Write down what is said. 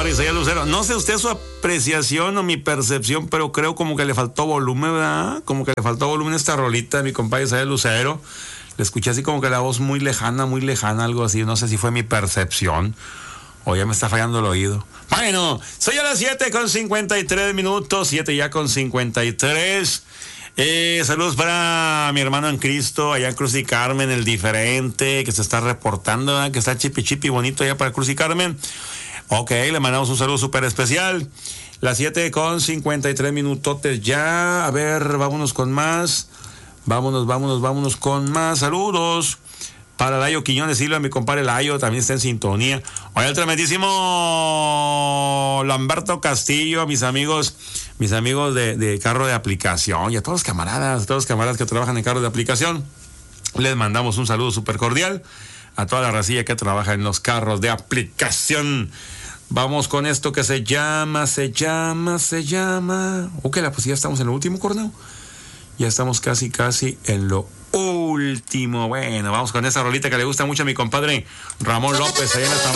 compadre Isaías Lucero. No sé usted su apreciación o mi percepción, pero creo como que le faltó volumen, ¿verdad? Como que le faltó volumen a esta rolita de mi compadre Isaías Lucero. Le escuché así como que la voz muy lejana, algo así. No sé si fue mi percepción o ya me está fallando el oído. Bueno, soy a las 7:53, 7 ya con 53. Saludos para mi hermano en Cristo, allá en Cruz y Carmen, el diferente, que se está reportando, ¿verdad? Que está chipi bonito allá para Cruz y Carmen. Ok, le mandamos un saludo súper especial. Las 7:53 ya. A ver, vámonos con más. Vámonos con más saludos. Para Layo Quiñones Silva, mi compadre Layo también está en sintonía. Oye, el tremendísimo Lamberto Castillo, mis amigos de carro de aplicación y a todos los camaradas que trabajan en carro de aplicación. Les mandamos un saludo súper cordial a toda la racilla que trabaja en los carros de aplicación. Vamos con esto que se llama. Ok, pues ya estamos en lo último, Corneo. Ya estamos casi en lo último. Bueno, vamos con esa rolita que le gusta mucho a mi compadre Ramón López allá en la